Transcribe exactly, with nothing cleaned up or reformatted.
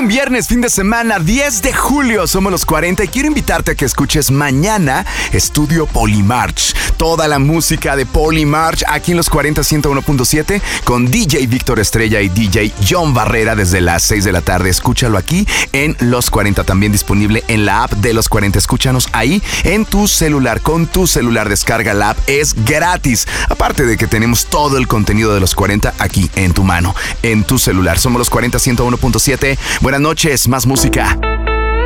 Gran viernes, fin de semana, diez de julio, somos los cuarenta y quiero invitarte a que escuches mañana Estudio Polymarch. Toda la música de Polymarch aquí en los cuarenta ciento uno punto siete con D J Víctor Estrella y D J John Barrera desde las seis de la tarde. Escúchalo aquí en Los cuarenta, también disponible en la app de Los cuarenta. Escúchanos ahí en tu celular, con tu celular descarga la app, es gratis. Aparte de que tenemos todo el contenido de Los cuarenta aquí en tu mano, en tu celular. Somos Los cuarenta ciento uno punto siete. Buenas noches, más música.